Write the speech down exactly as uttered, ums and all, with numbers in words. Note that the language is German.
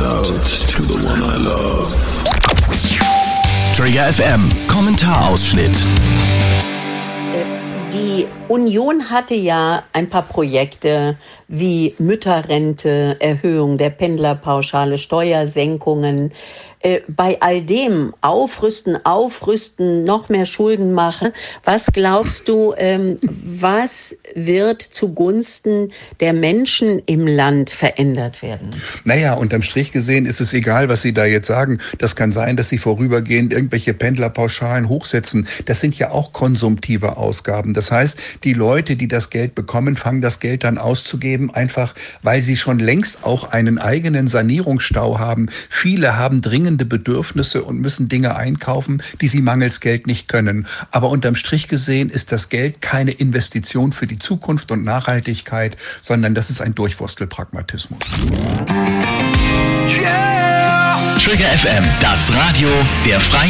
Shouts out to the one I love. Trigger F M, Kommentarausschnitt. Die Union hatte ja ein paar Projekte wie Mütterrente, Erhöhung der Pendlerpauschale, Steuersenkungen. Äh, bei all dem aufrüsten, aufrüsten, noch mehr Schulden machen. Was glaubst du, ähm, was wird zugunsten der Menschen im Land verändert werden? Naja, unterm Strich gesehen ist es egal, was Sie da jetzt sagen. Das kann sein, dass Sie vorübergehend irgendwelche Pendlerpauschalen hochsetzen. Das sind ja auch konsumtive Ausgaben. Das heißt, die Leute, die das Geld bekommen, fangen das Geld dann auszugeben, einfach weil sie schon längst auch einen eigenen Sanierungsstau haben. Viele haben dringende Bedürfnisse und müssen Dinge einkaufen, die sie mangels Geld nicht können. Aber unterm Strich gesehen ist das Geld keine Investition für die Zukunft und Nachhaltigkeit, sondern das ist ein Durchwurstelpragmatismus. Yeah! Trigger F M, das Radio der Freien